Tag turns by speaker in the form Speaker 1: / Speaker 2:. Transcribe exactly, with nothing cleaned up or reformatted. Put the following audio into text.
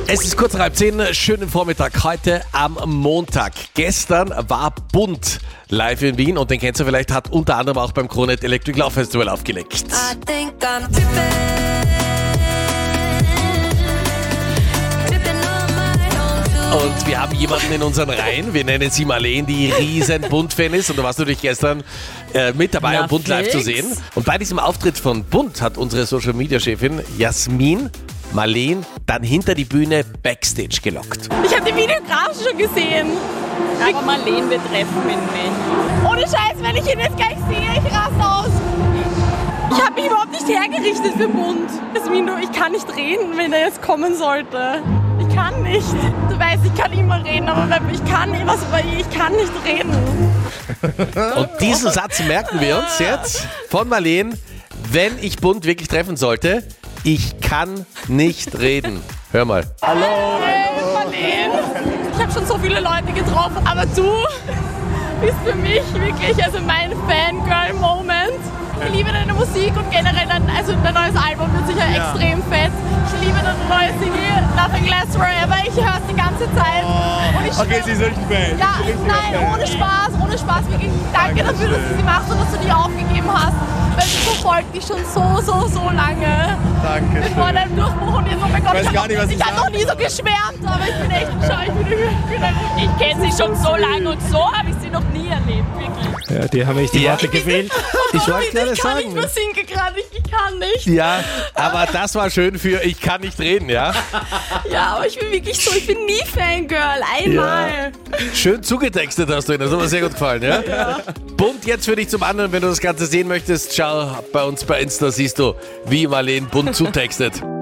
Speaker 1: Es ist kurz nach halb zehn, schönen Vormittag heute am Montag. Gestern war Bunt live in Wien und den kennst du vielleicht, hat unter anderem auch beim Kronet Electric Love Festival aufgelegt.
Speaker 2: I think I'm tripping. Tripping on my own too.
Speaker 1: Und wir haben jemanden in unseren Reihen, wir nennen sie Marleen, die riesen Bunt-Fan ist. Und du warst natürlich gestern äh, mit dabei,
Speaker 3: Na,
Speaker 1: um Bunt live zu
Speaker 3: fix.
Speaker 1: sehen. Und bei diesem Auftritt von Bunt hat unsere Social-Media-Chefin Jasmin Marleen dann hinter die Bühne Backstage gelockt.
Speaker 4: Ich habe die Videografen schon gesehen.
Speaker 3: Aber Marleen, wir treffen ihn nicht.
Speaker 4: Ohne Scheiß, wenn ich ihn jetzt gleich sehe, ich raste aus. Ich habe mich überhaupt nicht hergerichtet für Mund. Jasmin, ich kann nicht reden, wenn er jetzt kommen sollte. Ich kann nicht. Du weißt, ich kann immer reden, aber wenn- ich kann, was, ich kann nicht reden.
Speaker 1: Und diesen Satz merken wir uns jetzt von Marleen, wenn ich Bunt wirklich treffen sollte. Ich kann nicht reden. Hör mal.
Speaker 4: Hey, Marleen. Ich habe schon so viele Leute getroffen, aber du bist für mich wirklich also mein Fangirl-Moment. Ich liebe deine Musik und generell dein, also dein neues Album wird sicher
Speaker 5: Ja.
Speaker 4: extrem fett. Ich liebe deine neue Single Nothing Lasts Forever. Ich höre es die ganze Zeit. Und ich
Speaker 5: Okay,
Speaker 4: schwör-
Speaker 5: sie ist wirklich ein Fan.
Speaker 4: Ja,
Speaker 5: Sie ist richtig
Speaker 4: nein,
Speaker 5: ein Fan.
Speaker 4: ohne Spaß, ohne Spaß. Wirklich danke dafür, dass du sie machst und dass du die aufgegeben hast. Weil ich verfolge dich schon so, so, so lange.
Speaker 5: Danke
Speaker 4: Vor
Speaker 5: schön.
Speaker 4: deinem Durchbruch und jetzt, oh mein Gott,
Speaker 5: Ich weiß
Speaker 4: ich
Speaker 5: gar
Speaker 4: habe
Speaker 5: nicht, was
Speaker 4: ich
Speaker 5: ich
Speaker 4: hab noch
Speaker 5: sagen
Speaker 4: nie so geschwärmt, aber ich bin echt schau, ich bin, ich bin ein-
Speaker 3: Ich kenne sie schon so lange und so habe ich sie noch nie erlebt, wirklich.
Speaker 6: Ja, die haben echt die
Speaker 1: Ja.
Speaker 6: Worte gewählt.
Speaker 1: Ich wollte gerade
Speaker 4: Ich kann nicht
Speaker 1: sagen.
Speaker 4: mehr singen gerade, ich, ich kann nicht.
Speaker 1: Ja, aber das war schön für ich kann nicht reden, ja?
Speaker 4: Ja, aber ich bin wirklich so, ich bin nie Fangirl, einmal.
Speaker 1: Schön zugetextet hast du ihn, das hat mir sehr gut gefallen, ja? Bunt jetzt für dich zum anderen, wenn du das Ganze sehen möchtest, schau bei uns bei Insta, siehst du, wie Marleen Bunt zutextet.